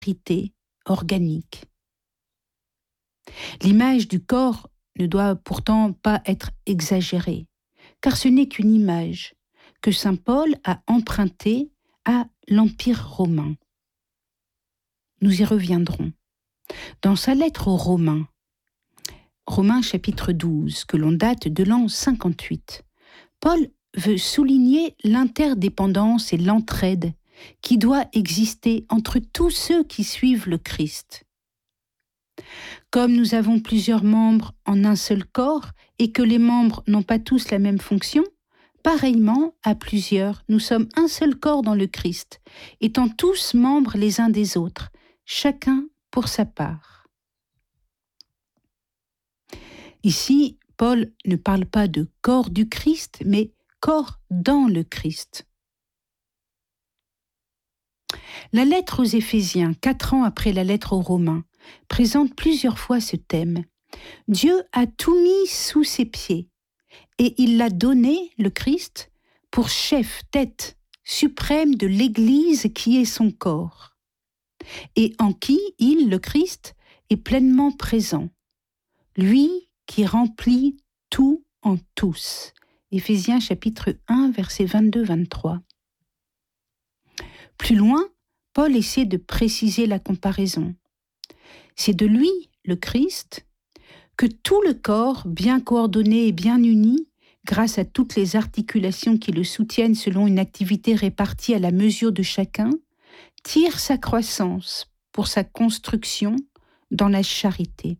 vérité organique. L'image du corps ne doit pourtant pas être exagérée, car ce n'est qu'une image que saint Paul a empruntée à l'Empire romain. Nous y reviendrons. Dans sa lettre aux Romains, Romains chapitre 12, que l'on date de l'an 58, Paul veut souligner l'interdépendance et l'entraide qui doit exister entre tous ceux qui suivent le Christ. Comme nous avons plusieurs membres en un seul corps et que les membres n'ont pas tous la même fonction, pareillement, à plusieurs, nous sommes un seul corps dans le Christ, étant tous membres les uns des autres, chacun pour sa part. Ici, Paul ne parle pas de corps du Christ, mais corps dans le Christ. La lettre aux Éphésiens, 4 ans après la lettre aux Romains, présente plusieurs fois ce thème. Dieu a tout mis sous ses pieds et il l'a donné, le Christ, pour chef, tête suprême de l'Église qui est son corps, et en qui il, le Christ, est pleinement présent. Lui qui remplit tout en tous. Éphésiens chapitre 1, versets 22-23. Plus loin, Paul essaie de préciser la comparaison. C'est de lui, le Christ, que tout le corps, bien coordonné et bien uni, grâce à toutes les articulations qui le soutiennent selon une activité répartie à la mesure de chacun, tire sa croissance pour sa construction dans la charité.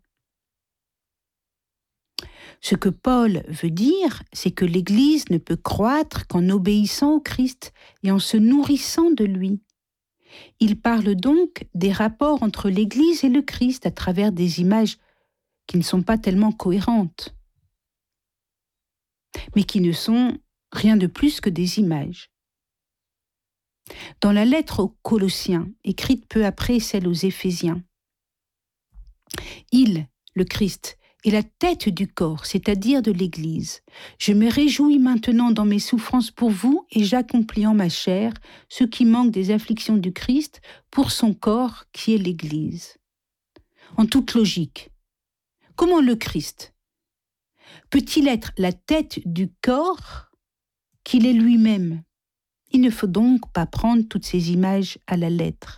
Ce que Paul veut dire, c'est que l'Église ne peut croître qu'en obéissant au Christ et en se nourrissant de lui. Il parle donc des rapports entre l'Église et le Christ à travers des images qui ne sont pas tellement cohérentes, mais qui ne sont rien de plus que des images. Dans la lettre aux Colossiens, écrite peu après celle aux Éphésiens, il, le Christ, est la tête du corps, c'est-à-dire de l'Église. Je me réjouis maintenant dans mes souffrances pour vous et j'accomplis en ma chair ce qui manque des afflictions du Christ pour son corps qui est l'Église. En toute logique, comment le Christ peut-il être la tête du corps qu'il est lui-même? Il ne faut donc pas prendre toutes ces images à la lettre.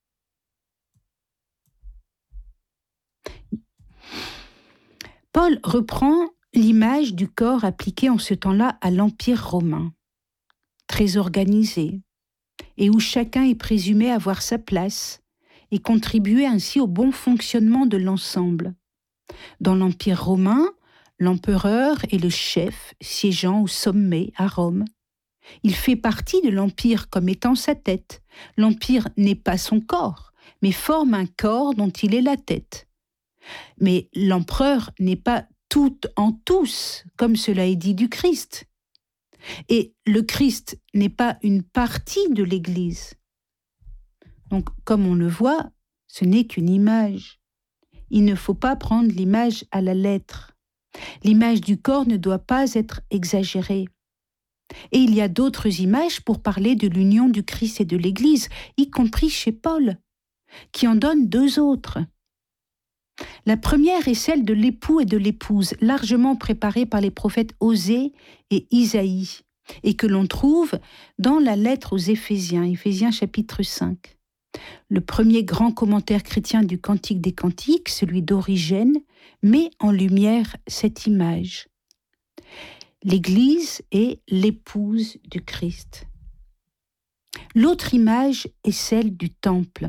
Paul reprend l'image du corps appliquée en ce temps-là à l'Empire romain, très organisé, et où chacun est présumé avoir sa place et contribuer ainsi au bon fonctionnement de l'ensemble. Dans l'Empire romain, l'empereur est le chef siégeant au sommet à Rome. Il fait partie de l'Empire comme étant sa tête. L'Empire n'est pas son corps, mais forme un corps dont il est la tête. Mais l'empereur n'est pas tout en tous, comme cela est dit du Christ. Et le Christ n'est pas une partie de l'Église. Donc, comme on le voit, ce n'est qu'une image. Il ne faut pas prendre l'image à la lettre. L'image du corps ne doit pas être exagérée. Et il y a d'autres images pour parler de l'union du Christ et de l'Église, y compris chez Paul, qui en donne deux autres. La première est celle de l'époux et de l'épouse, largement préparée par les prophètes Osée et Isaïe, et que l'on trouve dans la lettre aux Éphésiens, Éphésiens chapitre 5. Le premier grand commentaire chrétien du Cantique des Cantiques, celui d'Origène, met en lumière cette image. L'Église est l'épouse du Christ. L'autre image est celle du temple.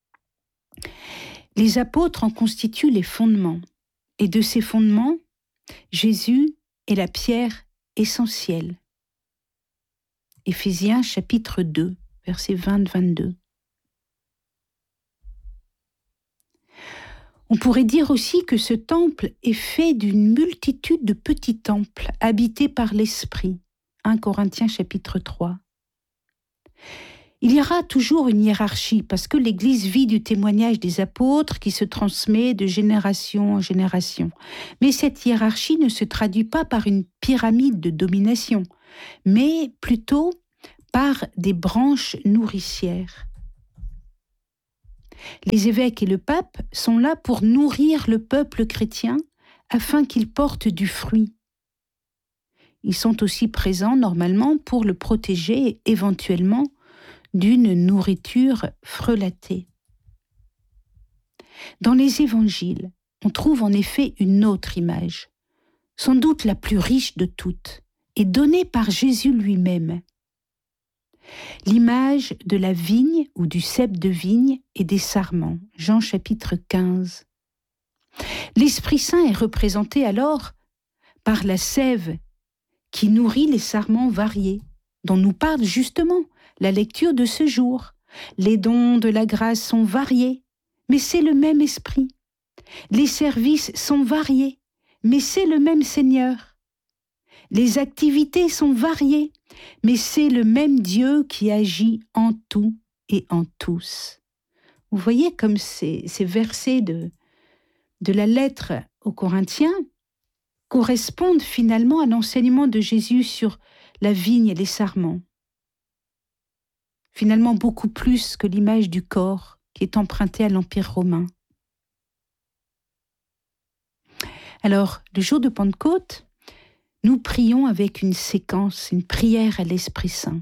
Les apôtres en constituent les fondements, et de ces fondements, Jésus est la pierre essentielle. Éphésiens chapitre 2, versets 20-22. On pourrait dire aussi que ce temple est fait d'une multitude de petits temples habités par l'Esprit. 1 Corinthiens chapitre 3. Il y aura toujours une hiérarchie parce que l'Église vit du témoignage des apôtres qui se transmet de génération en génération. Mais cette hiérarchie ne se traduit pas par une pyramide de domination, mais plutôt par des branches nourricières. Les évêques et le pape sont là pour nourrir le peuple chrétien afin qu'il porte du fruit. Ils sont aussi présents normalement pour le protéger éventuellement d'une nourriture frelatée. Dans les évangiles, on trouve en effet une autre image, sans doute la plus riche de toutes, et donnée par Jésus lui-même. L'image de la vigne ou du cep de vigne et des sarments, Jean chapitre 15. L'Esprit Saint est représenté alors par la sève qui nourrit les sarments variés, dont nous parle justement la lecture de ce jour. Les dons de la grâce sont variés, mais c'est le même Esprit. Les services sont variés, mais c'est le même Seigneur. Les activités sont variées, mais c'est le même Dieu qui agit en tout et en tous. Vous voyez comme ces versets de la lettre aux Corinthiens correspondent finalement à l'enseignement de Jésus sur la vigne et les sarments. Finalement beaucoup plus que l'image du corps qui est empruntée à l'Empire romain. Alors, le jour de Pentecôte, nous prions avec une séquence, une prière à l'Esprit Saint.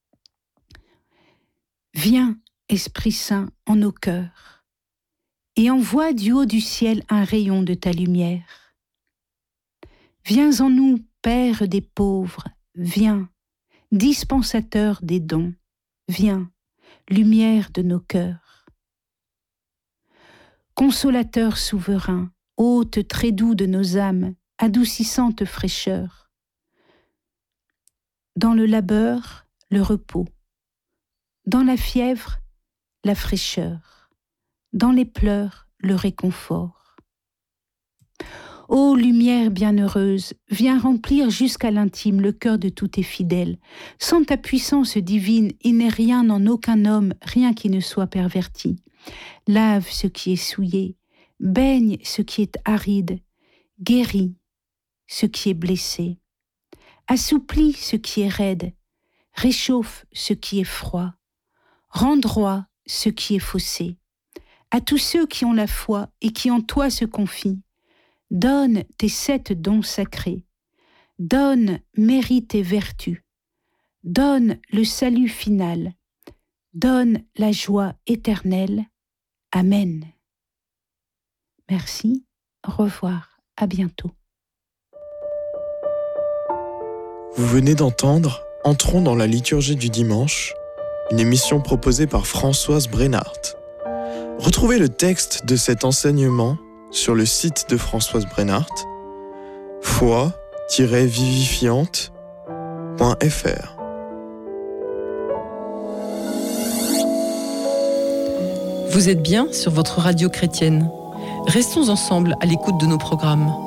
Viens, Esprit Saint, en nos cœurs, et envoie du haut du ciel un rayon de ta lumière. Viens en nous, Père des pauvres, viens, dispensateur des dons, viens, lumière de nos cœurs. Consolateur souverain, hôte très doux de nos âmes, adoucissante fraîcheur. Dans le labeur, le repos. Dans la fièvre, la fraîcheur. Dans les pleurs, le réconfort. Ô lumière bienheureuse, viens remplir jusqu'à l'intime le cœur de tous tes fidèles. Sans ta puissance divine, il n'est rien en aucun homme, rien qui ne soit perverti. Lave ce qui est souillé, baigne ce qui est aride, guéris ce qui est blessé, assouplis ce qui est raide, réchauffe ce qui est froid, rends droit ce qui est faussé. À tous ceux qui ont la foi et qui en toi se confient, donne tes 7 dons sacrés, donne mérite et vertu, donne le salut final, donne la joie éternelle. Amen. Merci, au revoir, à bientôt. Vous venez d'entendre Entrons dans la liturgie du dimanche, une émission proposée par Françoise Brennart. Retrouvez le texte de cet enseignement sur le site de Françoise Brennart, foi-vivifiante.fr. Vous êtes bien sur votre radio chrétienne. Restons ensemble à l'écoute de nos programmes.